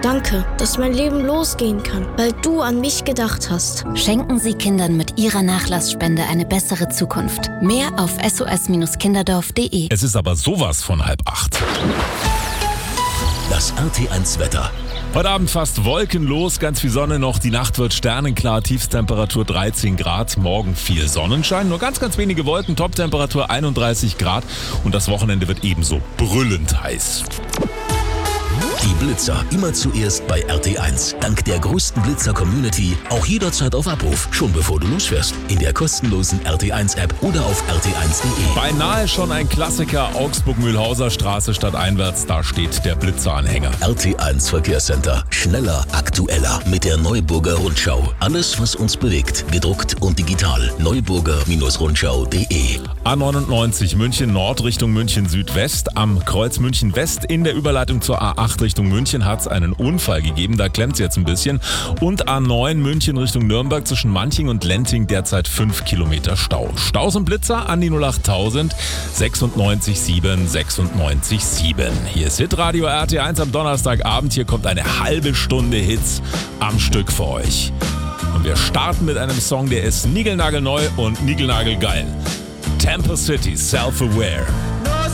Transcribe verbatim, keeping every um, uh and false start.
Danke, dass mein Leben losgehen kann, weil du an mich gedacht hast. Schenken Sie Kindern mit Ihrer Nachlassspende eine bessere Zukunft. Mehr auf s o s kinderdorf punkt d e. Es ist aber sowas von halb acht. Das R T eins Wetter. Heute Abend fast wolkenlos, ganz viel Sonne noch. Die Nacht wird sternenklar, Tiefstemperatur dreizehn Grad. Morgen viel Sonnenschein, nur ganz, ganz wenige Wolken. Toptemperatur einunddreißig Grad. Und das Wochenende wird ebenso brüllend heiß. Die Blitzer immer zuerst bei R T eins. Dank der größten Blitzer-Community auch jederzeit auf Abruf. Schon bevor du losfährst. In der kostenlosen R T eins App oder auf r t eins punkt d e. Beinahe schon ein Klassiker. Augsburg-Mühlhauser Straße stadteinwärts. Da steht der Blitzeranhänger. R T eins Verkehrscenter. Schneller, aktueller. Mit der Neuburger Rundschau. Alles, was uns bewegt. Gedruckt und digital. neuburger Rundschau punkt de. A neunundneunzig München Nord Richtung München Südwest. Am Kreuz München West in der Überleitung zur A acht Richtung München hat es einen Unfall gegeben. Da klemmt es jetzt ein bisschen. Und A neun München Richtung Nürnberg zwischen Manching und Lenting derzeit fünf Kilometer Stau. Staus und Blitzer an die null acht tausend sechsundneunzig sieben sechsundneunzig sieben. Hier ist Hitradio R T eins am Donnerstagabend. Hier kommt eine halbe Stunde Hits am Stück für euch. Und wir starten mit einem Song, der ist niegelnagelneu und niegelnagelgeil. Temple City, Self-Aware.